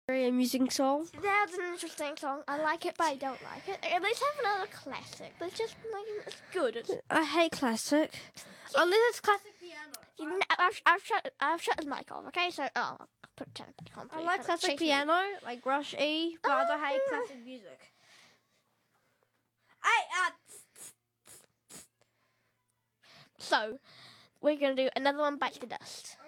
very amusing song. That's an interesting song. I like it, but I don't like it. Let's have another classic. Let's just it's good. I hate classic. Unless it's classic piano. I've shut his mic off. Okay, so I'll put it back on. I like classic piano, like Rush E, but I hate classic music. So we're gonna do another one, Bite the Dust.